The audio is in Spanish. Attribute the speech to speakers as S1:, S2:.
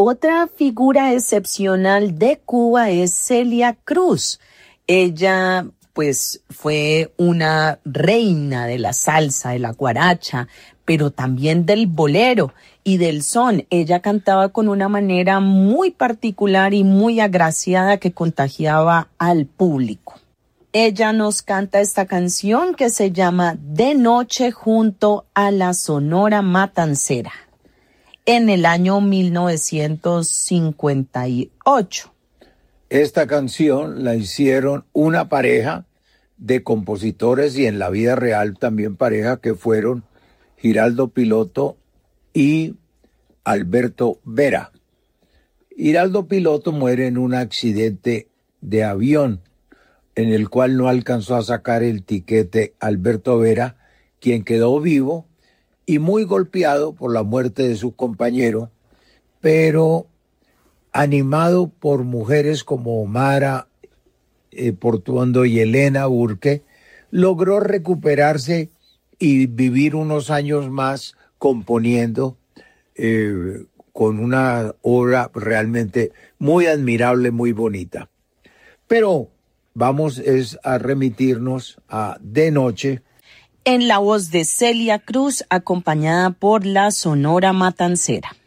S1: Otra figura excepcional de Cuba es Celia Cruz. Ella, pues, fue una reina de la salsa, de la guaracha, pero también del bolero y del son. Ella cantaba con una manera muy particular y muy agraciada que contagiaba al público. Ella nos canta esta canción que se llama De Noche junto a la Sonora Matancera, en el año 1958.
S2: Esta canción la hicieron una pareja de compositores y en la vida real también pareja que fueron Giraldo Piloto y Alberto Vera. Giraldo Piloto muere en un accidente de avión en el cual no alcanzó a sacar el tiquete Alberto Vera, quien quedó vivo y muy golpeado por la muerte de su compañero, pero animado por mujeres como Mara Portuondo y Elena Burke, logró recuperarse y vivir unos años más componiendo con una obra realmente muy admirable, muy bonita. Pero vamos a remitirnos a De Noche,
S1: en la voz de Celia Cruz, acompañada por la Sonora Matancera.